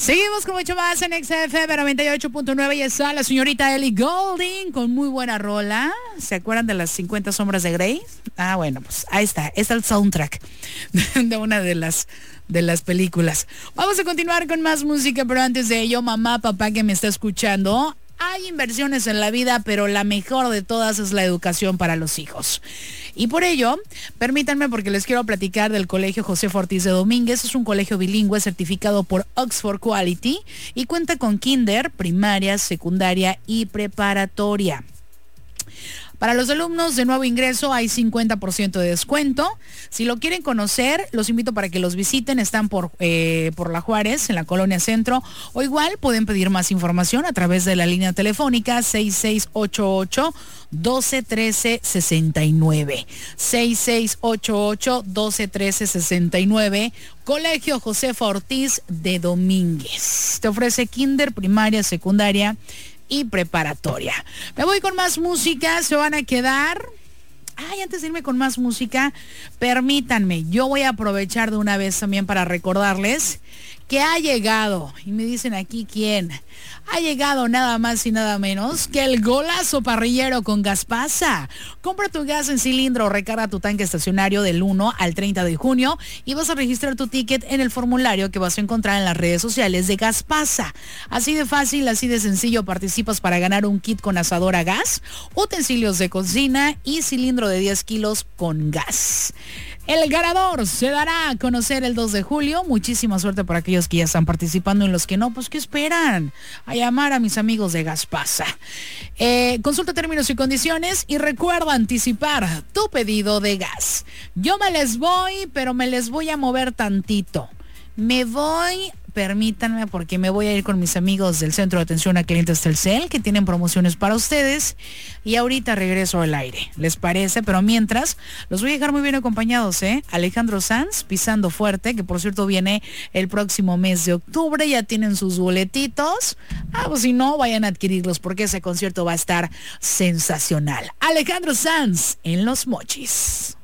Seguimos con mucho más en XFM 98.9 y está la señorita Ellie Goulding con muy buena rola. ¿Se acuerdan de las 50 sombras de Grey? Ah, bueno, pues ahí está. Es el soundtrack de una de las películas. Vamos a continuar con más música, pero antes de ello, mamá, papá que me está escuchando, hay inversiones en la vida, pero la mejor de todas es la educación para los hijos. Y por ello, permítanme porque les quiero platicar del Colegio Josefa Ortiz de Domínguez. Es un colegio bilingüe certificado por Oxford Quality y cuenta con kinder, primaria, secundaria y preparatoria. Para los alumnos de nuevo ingreso hay 50% de descuento. Si lo quieren conocer, los invito para que los visiten. Están por La Juárez, en la Colonia Centro. O igual pueden pedir más información a través de la línea telefónica 6688-1213-69. 6688-1213-69. Colegio Josefa Ortiz de Domínguez. Te ofrece kinder, primaria, secundaria y preparatoria. Me voy con más música, se van a quedar. Ay, antes de irme con más música, permítanme, yo voy a aprovechar de una vez también para recordarles que ha llegado, y me dicen aquí quién, ha llegado nada más y nada menos que el golazo parrillero con Gaspasa. Compra tu gas en cilindro o recarga tu tanque estacionario del 1 al 30 de junio y vas a registrar tu ticket en el formulario que vas a encontrar en las redes sociales de Gaspasa. Así de fácil, así de sencillo, participas para ganar un kit con asador a gas, utensilios de cocina y cilindro de 10 kilos con gas. El ganador se dará a conocer el 2 de julio. Muchísima suerte para aquellos que ya están participando. En los que no, pues ¿qué esperan? A llamar a mis amigos de Gaspasa. Consulta términos y condiciones y recuerda anticipar tu pedido de gas. Yo me les voy, pero me les voy a mover tantito. Me voy, permítanme, porque me voy a ir con mis amigos del Centro de Atención a Clientes Telcel, que tienen promociones para ustedes, y ahorita regreso al aire, ¿les parece? Pero mientras, los voy a dejar muy bien acompañados, Alejandro Sanz, Pisando Fuerte, que por cierto viene el próximo mes de octubre, ya tienen sus boletitos. Pues si no, vayan a adquirirlos, porque ese concierto va a estar sensacional. Alejandro Sanz en Los Mochis.